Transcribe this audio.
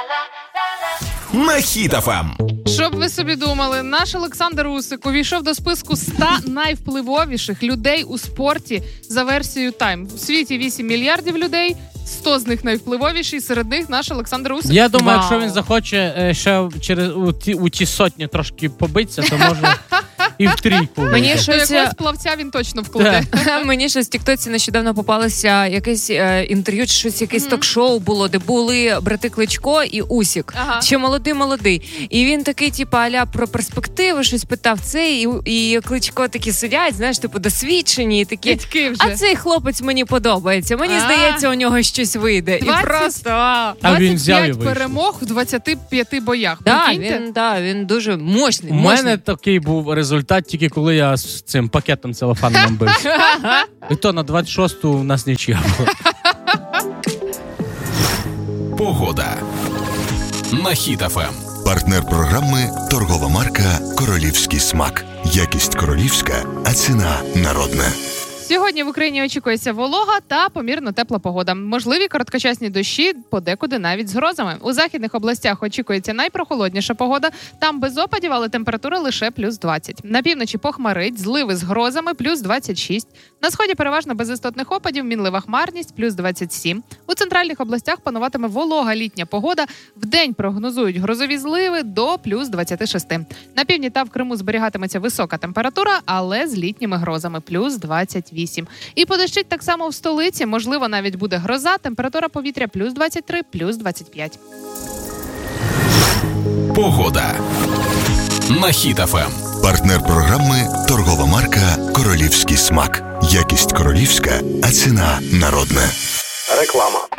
На Хіт FM. Щоб ви собі думали, наш Олександр Усик увійшов до списку 100 найвпливовіших людей у спорті за версією Time. У світі 8 мільярдів людей, 100 з них найвпливовіші, серед них наш Олександр Усик. Я думаю, якщо він захоче ще через у ті сотні трошки побитися, то може і в трійку. Мені щось якогось плавця він точно вкладе. Мені щось в тіктоці нещодавно попалося якесь інтерв'ю, щось якесь ток-шоу було, де були брати Кличко і Усік. Ще молодий. І він такий, типу, аля про перспективи щось питав цей, і Кличко такі сидять, знаєш, типу, досвідчені, і такі, а цей хлопець мені подобається. Мені здається, у нього щось вийде. 25 перемог в 25 боях. Він дуже мощний. У мене такий був результат, тільки коли я з цим пакетом целофановим бився. І то на 26-ту у нас нічия була. Погода. На Хіт FM. Партнер програми – торгова марка «Королівський смак». Якість королівська, а ціна народна. Сьогодні в Україні очікується волога та помірно тепла погода. Можливі короткочасні дощі, подекуди навіть з грозами. У західних областях очікується найпрохолодніша погода. Там без опадів, але температура лише плюс 20. На півночі похмарить, зливи з грозами плюс 26. На сході переважно без істотних опадів, мінлива хмарність плюс 27. У центральних областях пануватиме волога літня погода. Вдень прогнозують грозові зливи до плюс 26. На півдні та в Криму зберігатиметься висока температура, але з літніми грозами плюс 28. І подощить так само в столиці, можливо, навіть буде гроза, температура повітря плюс 23, плюс 25. Погода. На Хіт FM. Партнер програми – торгова марка «Королівський смак». Якість королівська, а ціна народна. Реклама.